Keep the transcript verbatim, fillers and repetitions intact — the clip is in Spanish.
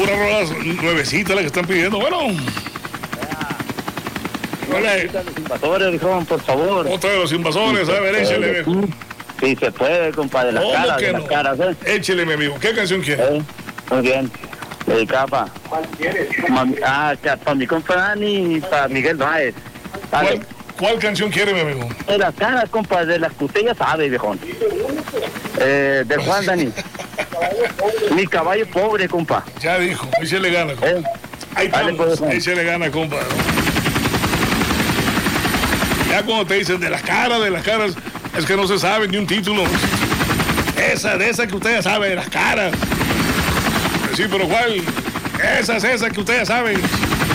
Pura rolas nuevecitas las que están pidiendo. Bueno. Vale. Los invasores, dijo, por favor. Otra de los invasores, a ver, échale, viejo. Sí, se puede, compadre, las caras, de no? las caras, ¿eh? Échale, mi amigo. ¿Qué canción quiere? ¿Eh? Muy bien. Dedicada para... ¿Cuál quieres? Ah, para mi compa Dani y para Miguel Noaes. ¿Cuál, ¿Cuál canción quiere, mi amigo? De las caras, compa, de las que usted ya sabe, viejón. Eh, del Juan Dani. Mi caballo pobre, compa. Ya dijo, ahí se le gana, compa. ¿Eh? Ahí estamos, pues, ahí se le gana, compa. Ya cuando te dicen de las caras, de las caras, es que no se sabe ni un título. Esa, de esa que usted ya sabe, de las caras. Sí, pero ¿cuál? Esa es esa que usted ya sabe.